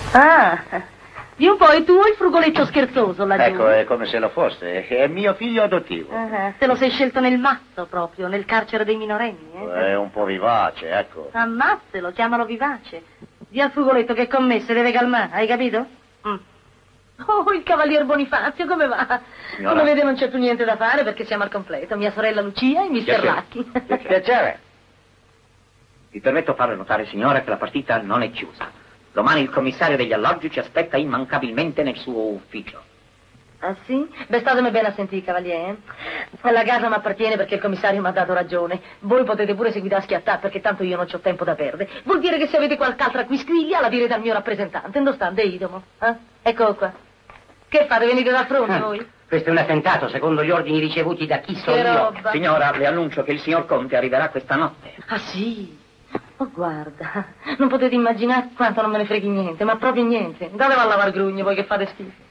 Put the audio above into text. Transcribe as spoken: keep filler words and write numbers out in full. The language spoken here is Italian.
Ah, di un po' e tu il frugoletto scherzoso laggiù. Ecco, è come se lo fosse. È mio figlio adottivo. Uh-huh. Te lo sei scelto nel mazzo proprio, nel carcere dei minorenni, eh? È un po' vivace, ecco. Ammazzelo, chiamalo vivace. Di al frugoletto che con me se deve calmare, hai capito? Mm. Oh, il cavalier Bonifazio, come va? Signora. Come vede non c'è più niente da fare perché siamo al completo. Mia sorella Lucia e mister Lacchi. Piacere. Vi permetto farle notare, signora, che la partita non è chiusa. Domani il commissario degli alloggi ci aspetta immancabilmente nel suo ufficio. Ah, sì? Beh, statemi bene a sentire, cavaliere. Eh? La casa mi appartiene perché il commissario mi ha dato ragione. Voi potete pure seguire a schiattare perché tanto io non c'ho tempo da perdere. Vuol dire che se avete qualche altra quisquiglia la direte al mio rappresentante. Non stante, Idomo? Eh? Ecco qua. Che fate? Venite dal fronte ah, voi? Questo è un attentato, secondo gli ordini ricevuti da chi so che io. Roba. Signora, le annuncio che il signor Conte arriverà questa notte. Ah, sì? Oh, guarda, non potete immaginare quanto non me ne freghi niente, ma proprio niente. Dove va a lavar grugno voi che fate schifo?